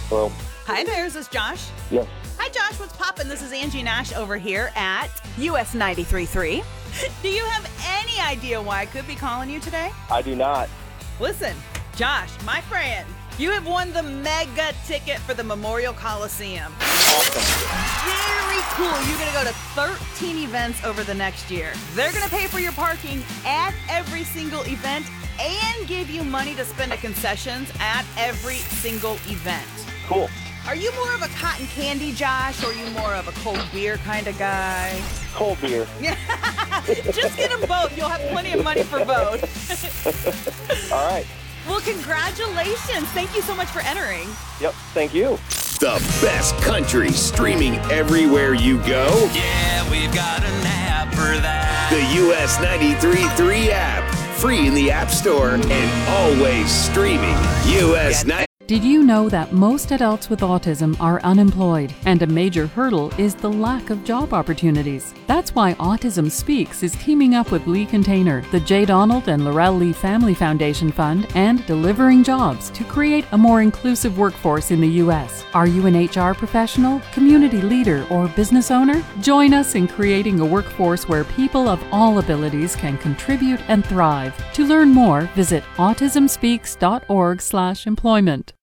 Hello. Hi there, is this Josh? Yes. Hi Josh, what's poppin'? This is Angie Nash over here at US 93.3. Do you have any idea why I could be calling you today? I do not. Listen, Josh, my friend, you have won the mega ticket for the Memorial Coliseum. Awesome. Very cool. You're going to go to 13 events over the next year. They're going to pay for your parking at every single event and give you money to spend at concessions at every single event. Cool. Are you more of a cotton candy, Josh, or are you more of a cold beer kind of guy? Cold beer. Just get them both. You'll have plenty of money for both. All right. Well, congratulations. Thank you so much for entering. Yep. Thank you. The best country streaming everywhere you go. Yeah, we've got an app for that. The US 93.3 app. Free in the App Store and always streaming. US 93. Did you know that most adults with autism are unemployed, and a major hurdle is the lack of job opportunities? That's why Autism Speaks is teaming up with Lee Container, the J. Donald and Laurel Lee Family Foundation Fund, and Delivering Jobs to create a more inclusive workforce in the U.S. Are you an HR professional, community leader, or business owner? Join us in creating a workforce where people of all abilities can contribute and thrive. To learn more, visit autismspeaks.org/employment.